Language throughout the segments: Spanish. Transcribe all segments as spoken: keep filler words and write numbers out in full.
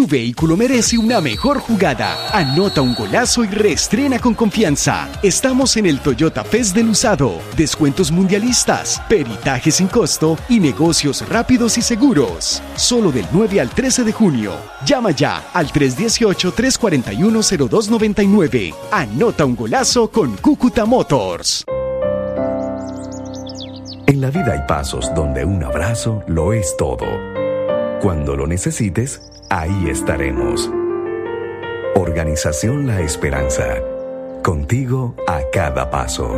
Tu vehículo merece una mejor jugada. Anota un golazo y reestrena con confianza. Estamos en el Toyota Fest del usado. Descuentos mundialistas, peritaje sin costo y negocios rápidos y seguros. Solo del nueve al trece de junio. Llama ya al tres uno ocho, tres cuatro uno, cero dos nueve nueve. Anota un golazo con Cúcuta Motors. En la vida hay pasos donde un abrazo lo es todo. Cuando lo necesites, ahí estaremos. Organización La Esperanza. Contigo a cada paso.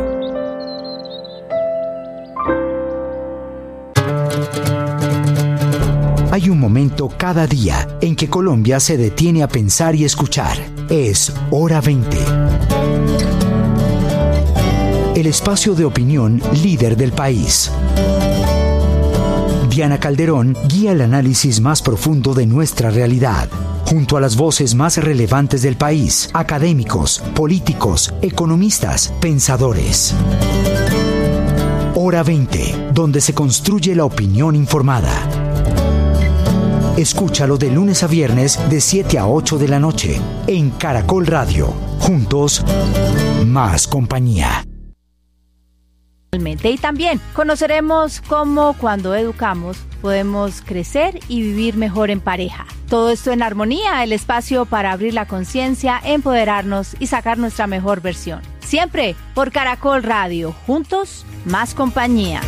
Hay un momento cada día en que Colombia se detiene a pensar y escuchar. Es Hora veinte. El espacio de opinión líder del país. Diana Calderón guía el análisis más profundo de nuestra realidad, junto a las voces más relevantes del país, académicos, políticos, economistas, pensadores. Hora veinte, donde se construye la opinión informada. Escúchalo de lunes a viernes de siete a ocho de la noche en Caracol Radio. Juntos, más compañía. Y también conoceremos cómo cuando educamos podemos crecer y vivir mejor en pareja. Todo esto en Armonía, el espacio para abrir la conciencia, empoderarnos y sacar nuestra mejor versión. Siempre por Caracol Radio. Juntos, más compañía.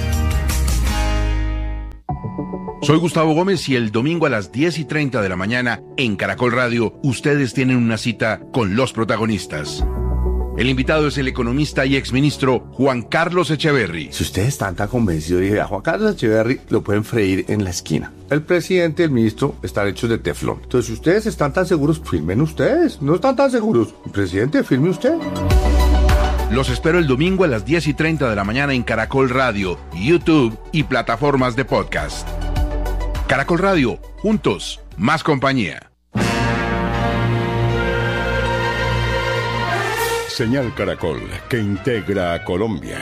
Soy Gustavo Gómez y el domingo a las diez y treinta de la mañana en Caracol Radio, ustedes tienen una cita con los protagonistas. El invitado es el economista y exministro Juan Carlos Echeverry. Si ustedes están tan convencidos, dije, a Juan Carlos Echeverry lo pueden freír en la esquina. El presidente y el ministro están hechos de teflón. Entonces, si ustedes están tan seguros, firmen ustedes. No están tan seguros. El presidente, firme usted. Los espero el domingo a las diez y treinta de la mañana en Caracol Radio, YouTube y plataformas de podcast. Caracol Radio, juntos, más compañía. Señal Caracol, que integra a Colombia.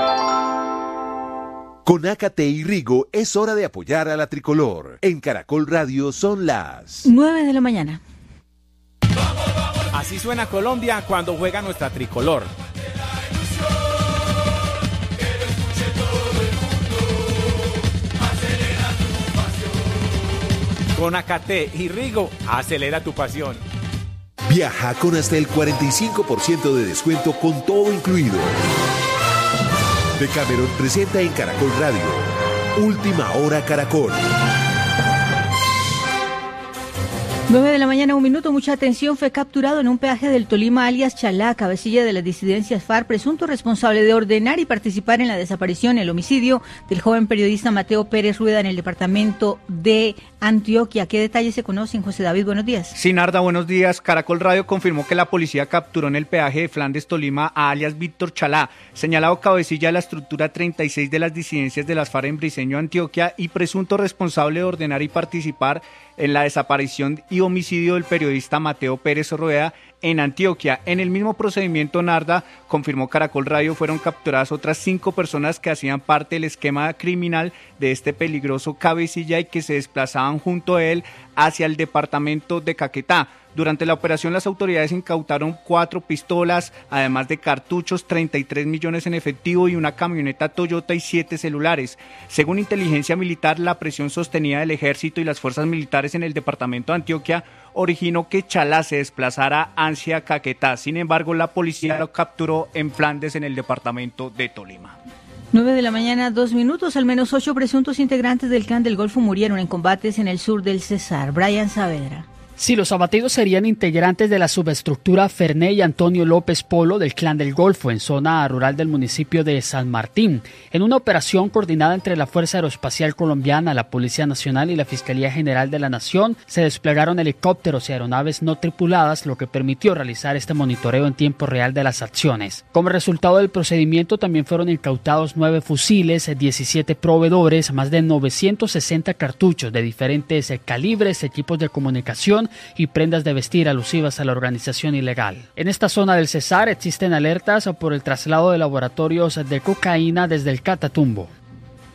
Con Ácate y Rigo es hora de apoyar a la tricolor. En Caracol Radio son las nueve de la mañana. Así suena Colombia cuando juega nuestra tricolor. Con Ácate y Rigo, acelera tu pasión. Viaja con hasta el cuarenta y cinco por ciento de descuento con todo incluido. Decameron presenta en Caracol Radio. Última Hora Caracol. nueve de la mañana, un minuto, mucha atención. Fue capturado en un peaje del Tolima, alias Chalá, cabecilla de las disidencias FARC, presunto responsable de ordenar y participar en la desaparición y el homicidio del joven periodista Mateo Pérez Rueda en el departamento de Antioquia. ¿Qué detalles se conocen, José David? Buenos días. Sí, Narda, buenos días. Caracol Radio confirmó que la policía capturó en el peaje de Flandes, Tolima, a alias Víctor Chalá, señalado cabecilla de la estructura treinta y seis de las disidencias de las FARC en Briceño, Antioquia, y presunto responsable de ordenar y participar en la desaparición y homicidio del periodista Mateo Pérez Rueda en Antioquia. En el mismo procedimiento, Narda, confirmó Caracol Radio, fueron capturadas otras cinco personas que hacían parte del esquema criminal de este peligroso cabecilla y que se desplazaban junto a él hacia el departamento de Caquetá. Durante la operación, las autoridades incautaron cuatro pistolas, además de cartuchos, treinta y tres millones en efectivo y una camioneta Toyota y siete celulares. Según inteligencia militar, la presión sostenida del ejército y las fuerzas militares en el departamento de Antioquia originó que Chalá se desplazara hacia Caquetá. Sin embargo, la policía lo capturó en Flandes, en el departamento de Tolima. nueve de la mañana, dos minutos. Al menos ocho presuntos integrantes del Clan del Golfo murieron en combates en el sur del Cesar. Brian Saavedra. Sí, los abatidos serían integrantes de la subestructura Ferné y Antonio López Polo del Clan del Golfo en zona rural del municipio de San Martín, en una operación coordinada entre la Fuerza Aeroespacial Colombiana, la Policía Nacional y la Fiscalía General de la Nación. Se desplegaron helicópteros y aeronaves no tripuladas, lo que permitió realizar este monitoreo en tiempo real de las acciones. Como resultado del procedimiento, también fueron incautados nueve fusiles, diecisiete proveedores, más de novecientos sesenta cartuchos de diferentes calibres, equipos de comunicación y prendas de vestir alusivas a la organización ilegal. En esta zona del Cesar existen alertas por el traslado de laboratorios de cocaína desde el Catatumbo.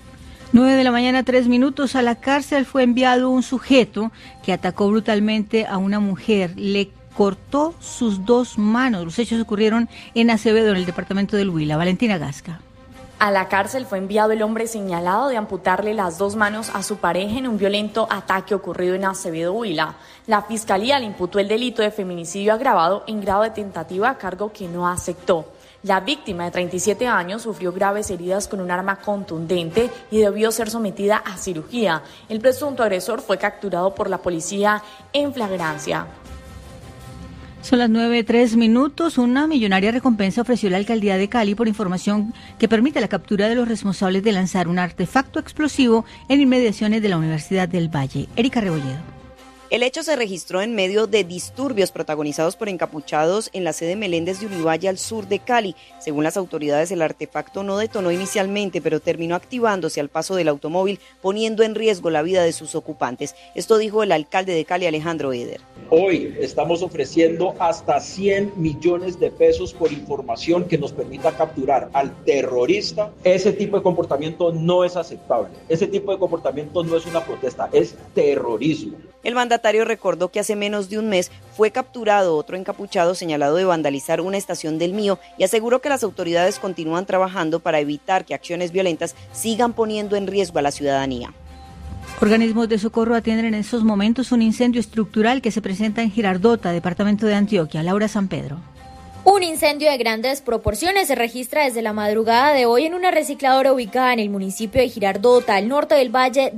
nueve de la mañana, tres minutos. A la cárcel fue enviado un sujeto que atacó brutalmente a una mujer. Le cortó sus dos manos. Los hechos ocurrieron en Acevedo, en el departamento del Huila. Valentina Gasca. A la cárcel fue enviado el hombre señalado de amputarle las dos manos a su pareja en un violento ataque ocurrido en Acevedo, Huila. La fiscalía le imputó el delito de feminicidio agravado en grado de tentativa, cargo que no aceptó. La víctima, de treinta y siete años, sufrió graves heridas con un arma contundente y debió ser sometida a cirugía. El presunto agresor fue capturado por la policía en flagrancia. Son las nueve, tres minutos. Una millonaria recompensa ofreció la alcaldía de Cali por información que permite la captura de los responsables de lanzar un artefacto explosivo en inmediaciones de la Universidad del Valle. Erika Rebolledo. El hecho se registró en medio de disturbios protagonizados por encapuchados en la sede Meléndez de Univalle, al sur de Cali. Según las autoridades, el artefacto no detonó inicialmente, pero terminó activándose al paso del automóvil, poniendo en riesgo la vida de sus ocupantes. Esto dijo el alcalde de Cali, Alejandro Eder. Hoy estamos ofreciendo hasta cien millones de pesos por información que nos permita capturar al terrorista. Ese tipo de comportamiento no es aceptable. Ese tipo de comportamiento no es una protesta, es terrorismo. El mandatario recordó que hace menos de un mes fue capturado otro encapuchado señalado de vandalizar una estación del Mío y aseguró que las autoridades continúan trabajando para evitar que acciones violentas sigan poniendo en riesgo a la ciudadanía. Organismos de socorro atienden en estos momentos un incendio estructural que se presenta en Girardota, departamento de Antioquia. Laura San Pedro. Un incendio de grandes proporciones se registra desde la madrugada de hoy en una recicladora ubicada en el municipio de Girardota, al norte del Valle